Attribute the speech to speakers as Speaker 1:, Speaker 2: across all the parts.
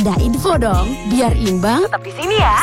Speaker 1: Ada info dong, biar imbang.
Speaker 2: Tetap di sini ya.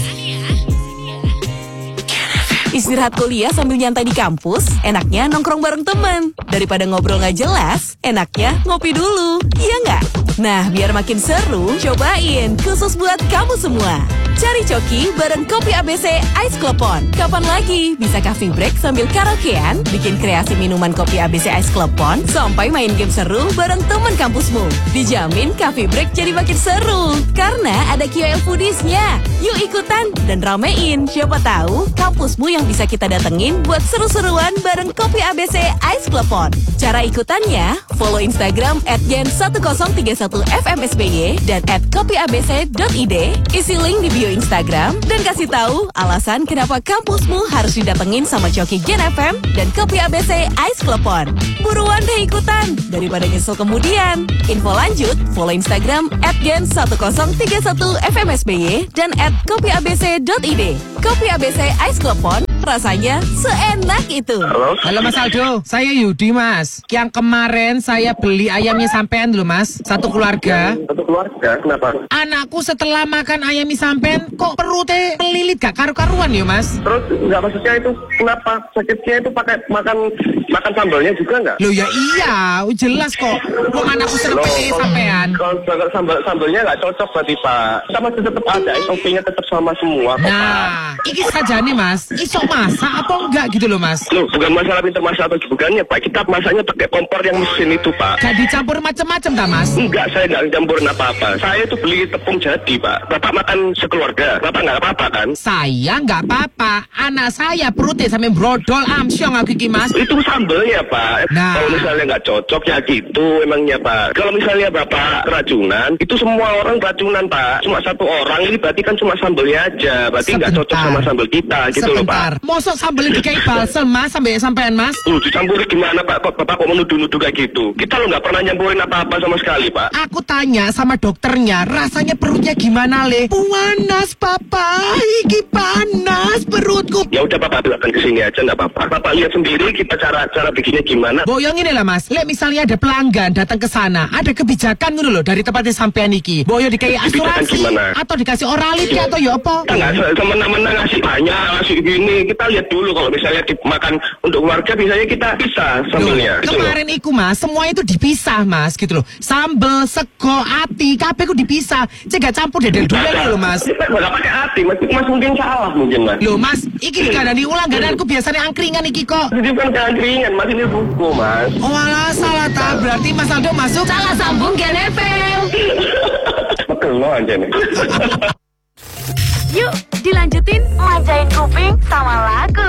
Speaker 3: Istirahat kuliah sambil nyantai di kampus, enaknya nongkrong bareng teman. Daripada ngobrol nggak jelas, enaknya ngopi dulu. Iya nggak? Nah, biar makin seru, cobain khusus buat kamu semua. Cari Coki bareng Kopi ABC Ice Klepon. Kapan lagi bisa coffee break sambil karaokean, bikin kreasi minuman Kopi ABC Ice Klepon, sampai main game seru bareng teman kampusmu. Dijamin coffee break jadi makin seru, karena ada QL Foodies-nya. Yuk ikutan dan ramein, siapa tahu kampusmu yang bisa kita datengin buat seru-seruan bareng Kopi ABC Ice Klepon. Cara ikutannya, follow Instagram @gen1031fmsby dan @kopiabc.id, isi link di bio Instagram, dan kasih tahu alasan kenapa kampusmu harus didatengin sama Coki Gen FM dan Kopi ABC Ice Klepon. Buruan deh ikutan, daripada nyesel kemudian. Info lanjut, follow Instagram @gen1031fmsby dan @kopiabc.id. Kopi ABC Ice Klepon, rasanya seenak itu.
Speaker 4: Halo Mas Aldo, saya Yudi Mas. Yang kemarin saya beli ayamnya sampean dulu Mas, satu keluarga.
Speaker 5: Satu keluarga, kenapa?
Speaker 4: Anakku setelah makan ayamnya sampean, kok perutnya melilit gak karu-karuan ya Mas?
Speaker 5: Terus nggak, maksudnya itu kenapa sakitnya itu pakai makan sambalnya juga nggak?
Speaker 4: Loh ya iya, jelas kok. Wong anakku seneng PTE sampean.
Speaker 5: Kalau sambalnya nggak cocok berarti Pak. Sama tetap ada, SOP-nya tetap sama semua kok, Pak.
Speaker 4: Nah, iki saja nih Mas, iso masak apa enggak gitu loh Mas?
Speaker 5: Loh, bukan masalah pintar masak atau bukannya Pak. Kita masaknya pakai kompor yang mesin itu Pak.
Speaker 4: Gak dicampur macam-macam dah Mas?
Speaker 5: Enggak, saya nggak campurin apa-apa. Saya itu beli tepung jadi Pak. Bapak makan sekeluarga, Bapak nggak apa-apa kan?
Speaker 4: Saya nggak apa-apa, anak saya perutnya sampai brodol amsyong aku iki Mas.
Speaker 5: Itu sambelnya Pak.
Speaker 4: Nah.
Speaker 5: Kalau misalnya nggak cocok ya gitu emangnya Pak. Kalau misalnya Bapak keracunan, itu semua orang keracunan Pak. Cuma satu orang, ini berarti kan cuma sambelnya aja. Berarti nggak cocok sama sambel kita gitu loh Pak.
Speaker 4: Mosok sambel dikai balsam Mas sampean Mas?
Speaker 5: Dicampuri gimana Pak? Bapak kok menuduh-nuduh kayak gitu? Kita lo nggak pernah nyampurin apa-apa sama sekali Pak.
Speaker 4: Aku tanya sama dokternya, rasanya perutnya gimana le? Panas Papa, iki panas perutku.
Speaker 5: Ya udah Bapak bilang ke sini aja nggak apa-apa. Bapak lihat sendiri kita cara bikinnya gimana.
Speaker 4: Boyong ini lah Mas, le misalnya ada pelanggan datang ke sana, ada kebijakan gitu loh dari tempatnya sampean iki. Boyong dikai asuransi atau dikasih oralit atau ya apa?
Speaker 5: Nggak semena-mena ngasih banyak, ngasih gini. Kita lihat dulu kalau misalnya dimakan untuk keluarga, biasanya kita pisah sambelnya.
Speaker 4: Kemarin iku Mas, semua itu dipisah Mas gitu loh. Sambel, sego, ati, kabeh ku dipisah. Cek gak campur deden dulu loh Mas.
Speaker 5: Kita nggak pakai ati, Mas mungkin salah mungkin Mas.
Speaker 4: Loh Mas, iki gak ada diulang, gak ada aku biasanya angkringan iki kok.
Speaker 5: Ini bukan angkringan, Mas ini buku Mas.
Speaker 4: Oh alah, salah tak, berarti Mas Aldo masuk
Speaker 2: Salah sambung Gen FM.
Speaker 5: Betul lo aja nih.
Speaker 2: Yuk, dilanjutin manjain kuping sama lagu.